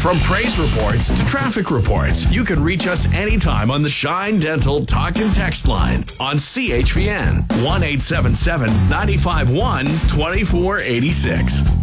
From praise reports to traffic reports, you can reach us anytime on the Shine Dental Talk and Text line on CHVN 1-877-951-2486.